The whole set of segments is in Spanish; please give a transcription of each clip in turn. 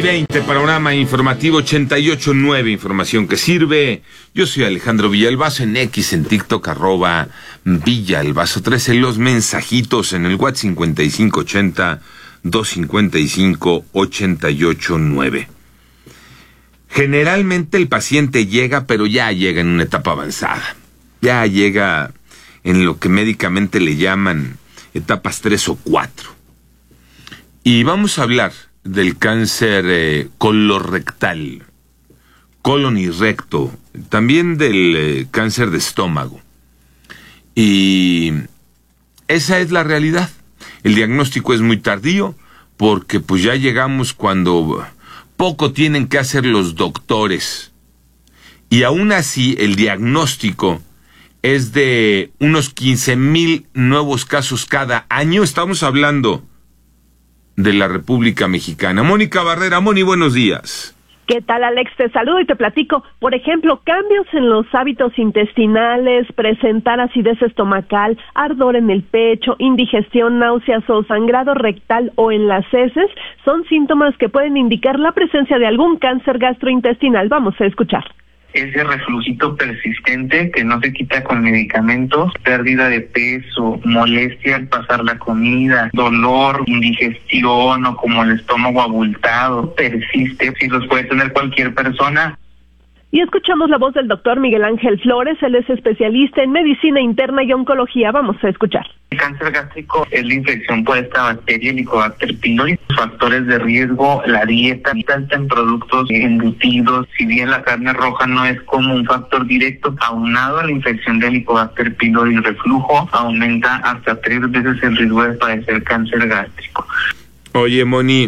9:20, panorama informativo 88.9, información que sirve. Yo soy Alejandro Villalbazo, en X, en TikTok, @Villalbazo13, los mensajitos en el WhatsApp 5580-255-889. Generalmente el paciente llega, pero ya llega en una etapa avanzada. Ya llega en lo que médicamente le llaman etapas 3 o 4. Y vamos a hablar del cáncer colorectal, colon y recto, también del cáncer de estómago. Y esa es la realidad. El diagnóstico es muy tardío porque pues ya llegamos cuando poco tienen que hacer los doctores. Y aún así el diagnóstico es de unos 15,000 nuevos casos cada año. Estamos hablando de la República Mexicana. Mónica Barrera. Moni, buenos días. ¿Qué tal, Alex? Te saludo y te platico. Por ejemplo, cambios en los hábitos intestinales, presentar acidez estomacal, ardor en el pecho, indigestión, náuseas o sangrado rectal o en las heces son síntomas que pueden indicar la presencia de algún cáncer gastrointestinal. Vamos a escuchar. Ese refluxito persistente que no se quita con medicamentos, pérdida de peso, molestia al pasar la comida, dolor, indigestión o como el estómago abultado, persiste. Si los puede tener cualquier persona. Y escuchamos la voz del doctor Miguel Ángel Flores. Él es especialista en medicina interna y oncología. Vamos a escuchar. El cáncer gástrico es la infección por esta bacteria Helicobacter pylori. Factores de riesgo: la dieta alta en productos embutidos. Si bien la carne roja no es como un factor directo, aunado a la infección de Helicobacter pylori, el reflujo aumenta hasta 3 veces el riesgo de padecer cáncer gástrico. Oye, Moni,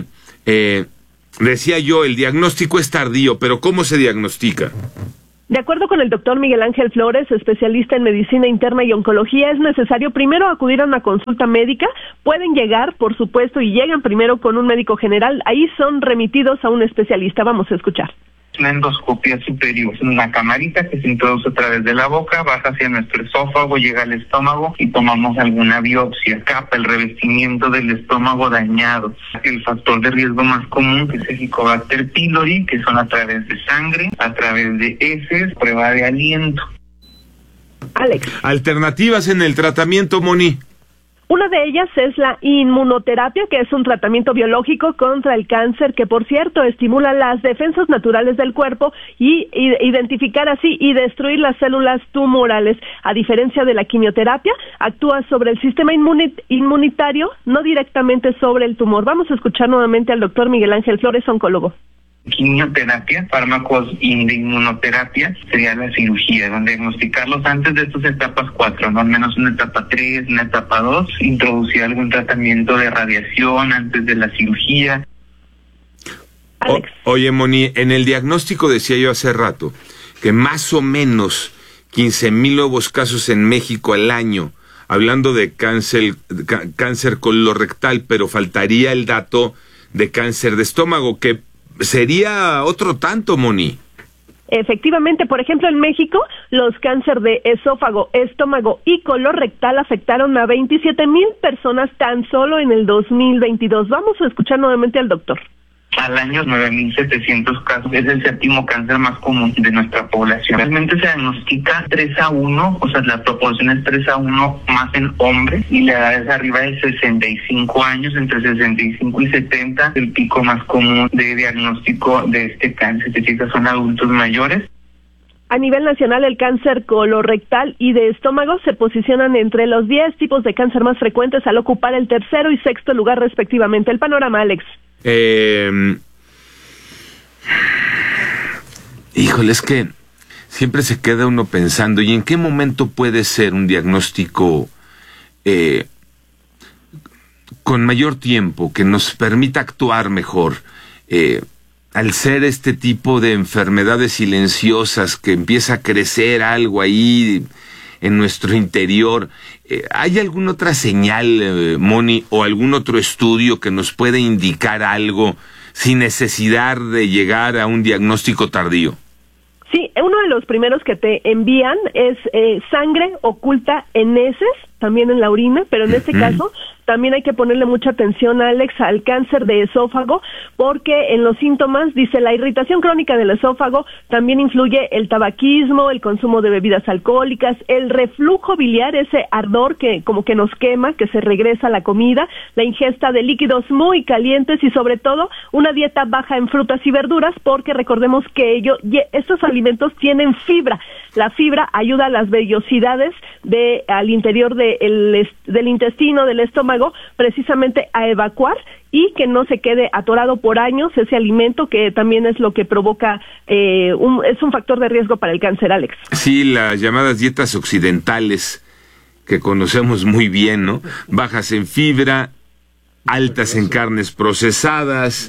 decía yo, el diagnóstico es tardío, pero ¿cómo se diagnostica? De acuerdo con el doctor Miguel Ángel Flores, especialista en medicina interna y oncología, es necesario primero acudir a una consulta médica. Pueden llegar, por supuesto, y llegan primero con un médico general. Ahí son remitidos a un especialista. Vamos a escuchar. Una endoscopia superior, una camarita que se introduce a través de la boca, baja hacia nuestro esófago, llega al estómago y tomamos alguna biopsia. Capa el revestimiento del estómago dañado. El factor de riesgo más común, que es el Helicobacter pylori, que son a través de sangre, a través de heces, prueba de aliento. Alex. Alternativas en el tratamiento, Moni. Una de ellas es la inmunoterapia, que es un tratamiento biológico contra el cáncer que, por cierto, estimula las defensas naturales del cuerpo y identificar así y destruir las células tumorales. A diferencia de la quimioterapia, actúa sobre el sistema inmunitario, no directamente sobre el tumor. Vamos a escuchar nuevamente al doctor Miguel Ángel Flores, oncólogo. Quimioterapia, fármacos de inmunoterapia sería la cirugía, donde diagnosticarlos antes de estas etapas 4, no al menos una etapa 3, una etapa 2, introducir algún tratamiento de radiación antes de la cirugía. Oye, Moni, en el diagnóstico decía yo hace rato que más o menos 15,000 nuevos casos en México al año, hablando de cáncer colorectal, pero faltaría el dato de cáncer de estómago, que sería otro tanto, Moni. Efectivamente, por ejemplo, en México, los cáncer de esófago, estómago y colorectal afectaron a 27,000 personas tan solo en el 2022. Vamos a escuchar nuevamente al doctor. Al año 9,700 casos, es el séptimo cáncer más común de nuestra población. Realmente se diagnostica 3-1, o sea, la proporción es 3-1 más en hombres, y la edad es arriba de 65 años, entre 65 y 70, el pico más común de diagnóstico de este cáncer, es decir, que son adultos mayores. A nivel nacional, el cáncer colorectal y de estómago se posicionan entre los 10 tipos de cáncer más frecuentes al ocupar el tercero y sexto lugar respectivamente. El panorama, Alex. Híjole, es que siempre se queda uno pensando, ¿y en qué momento puede ser un diagnóstico con mayor tiempo, que nos permita actuar mejor? Al ser este tipo de enfermedades silenciosas, que empieza a crecer algo ahí en nuestro interior, ¿hay alguna otra señal, Moni, o algún otro estudio que nos pueda indicar algo sin necesidad de llegar a un diagnóstico tardío? Sí, uno de los primeros que te envían es sangre oculta en heces, también en la orina, pero en este caso también hay que ponerle mucha atención, Alex, al cáncer de esófago, porque en los síntomas, dice, la irritación crónica del esófago, también influye el tabaquismo, el consumo de bebidas alcohólicas, el reflujo biliar, ese ardor que como que nos quema, que se regresa a la comida, la ingesta de líquidos muy calientes y sobre todo una dieta baja en frutas y verduras, porque recordemos que estos alimentos tienen fibra. La fibra ayuda a las vellosidades al interior del intestino, del estómago, precisamente a evacuar y que no se quede atorado por años ese alimento, que también es lo que provoca, es un factor de riesgo para el cáncer, Alex. Sí, las llamadas dietas occidentales, que conocemos muy bien, ¿no? Bajas en fibra, altas en carnes procesadas,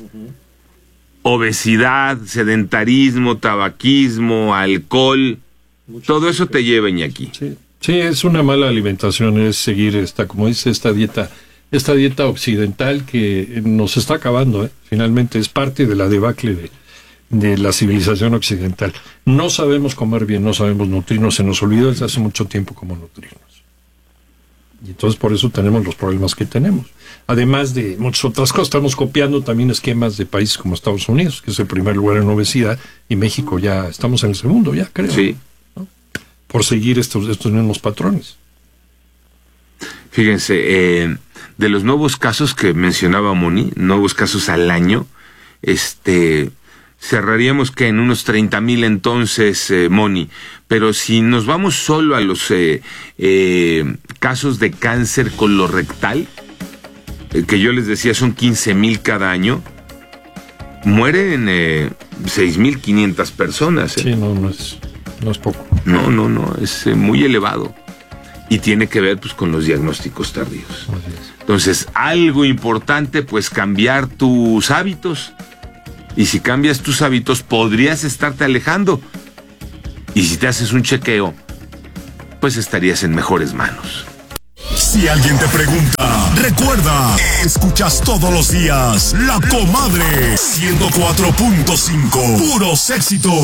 obesidad, sedentarismo, tabaquismo, alcohol, todo eso te lleva, Iñaki. Sí, es una mala alimentación, es seguir como dice, esta dieta occidental que nos está acabando, finalmente es parte de la debacle de la civilización occidental. No sabemos comer bien, no sabemos nutrirnos, se nos olvidó desde hace mucho tiempo cómo nutrirnos. Y entonces por eso tenemos los problemas que tenemos. Además de muchas otras cosas, estamos copiando también esquemas de países como Estados Unidos, que es el primer lugar en obesidad, y México ya estamos en el segundo, ya creo. Sí. Por seguir estos mismos patrones. Fíjense, de los nuevos casos que mencionaba Moni, nuevos casos al año, cerraríamos que en unos 30,000 entonces, Moni, pero si nos vamos solo a los casos de cáncer colorectal, que yo les decía son 15,000 cada año, mueren 6,500 personas. Sí, no es poco. No, es muy elevado. Y tiene que ver pues con los diagnósticos tardíos. Entonces, algo importante, pues cambiar tus hábitos. Y si cambias tus hábitos, podrías estarte alejando. Y si te haces un chequeo, pues estarías en mejores manos. Si alguien te pregunta, recuerda, escuchas todos los días La Comadre 104.5, puros éxitos.